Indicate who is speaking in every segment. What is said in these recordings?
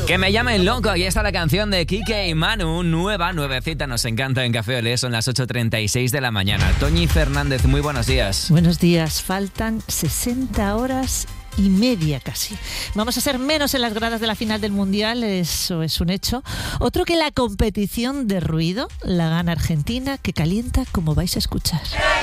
Speaker 1: Que me llamen loco, aquí está la canción de Quique y Manu, nuevecita, nos encanta en Café Olé, son las 8:36 de la mañana. Toñi Fernández, muy buenos días.
Speaker 2: Buenos días, faltan 60 horas y media casi. Vamos a ser menos en las gradas de la final del Mundial, eso es un hecho. Otro que la competición de ruido la gana Argentina, que calienta como vais a escuchar.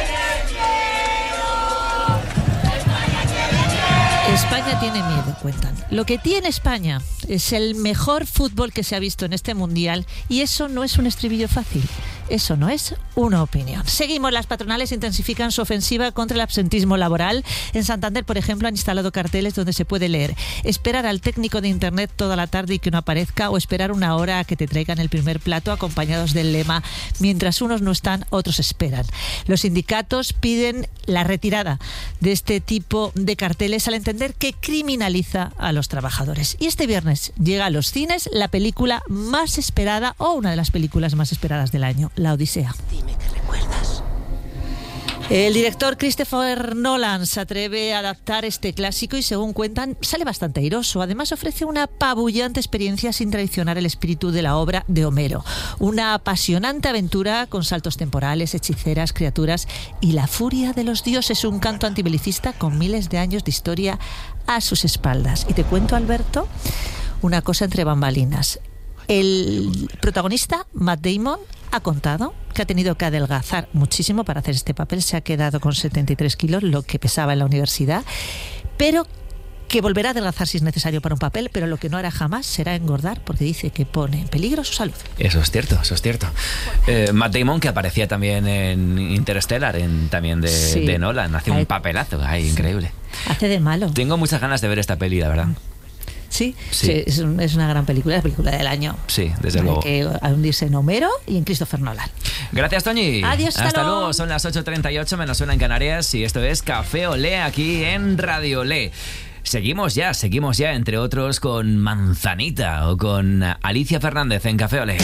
Speaker 2: España tiene miedo, cuentan. Lo que tiene España es el mejor fútbol que se ha visto en este Mundial y eso no es un estribillo fácil. Eso no es una opinión. Seguimos, las patronales intensifican su ofensiva contra el absentismo laboral. En Santander, por ejemplo, han instalado carteles donde se puede leer: esperar al técnico de internet toda la tarde y que no aparezca, o esperar una hora a que te traigan el primer plato, acompañados del lema: mientras unos no están, otros esperan. Los sindicatos piden la retirada de este tipo de carteles al entender que criminaliza a los trabajadores. Y este viernes llega a los cines la película más esperada, o una de las películas más esperadas del año: La Odisea.
Speaker 3: Dime que recuerdas.
Speaker 2: El director Christopher Nolan se atreve a adaptar este clásico y, según cuentan, sale bastante airoso. Además, ofrece una apabullante experiencia sin traicionar el espíritu de la obra de Homero. Una apasionante aventura con saltos temporales, hechiceras, criaturas y la furia de los dioses. Un canto antibelicista con miles de años de historia a sus espaldas. Y te cuento, Alberto, una cosa entre bambalinas. El protagonista, Matt Damon, ha contado que ha tenido que adelgazar muchísimo para hacer este papel. Se ha quedado con 73 kilos, lo que pesaba en la universidad, pero que volverá a adelgazar si es necesario para un papel, pero lo que no hará jamás será engordar, porque dice que pone en peligro su salud.
Speaker 1: Eso es cierto, eso es cierto. Matt Damon, que aparecía también en Interstellar, también de Nolan, hace un papelazo, increíble.
Speaker 2: Hace de malo.
Speaker 1: Tengo muchas ganas de ver esta peli, la verdad.
Speaker 2: Sí, es una gran película, la película del año.
Speaker 1: Sí, desde luego.
Speaker 2: Hay que hundirse en Homero y en Christopher Nolan.
Speaker 1: Gracias, Toñi.
Speaker 2: Adiós,
Speaker 1: hasta luego. Son las 8:38, menos una en Canarias, y esto es Café Olé aquí en Radio Olé. Seguimos ya, entre otros, con Manzanita o con Alicia Fernández en Café Olé.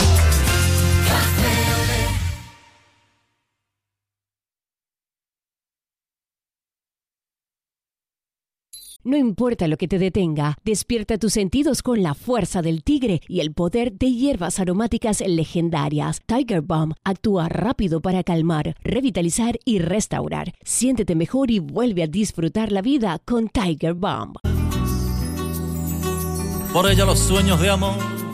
Speaker 4: No importa lo que te detenga, despierta tus sentidos con la fuerza del tigre y el poder de hierbas aromáticas legendarias. Tiger Balm actúa rápido para calmar, revitalizar y restaurar. Siéntete mejor y vuelve a disfrutar la vida con Tiger Balm.
Speaker 5: Por ella los sueños de amor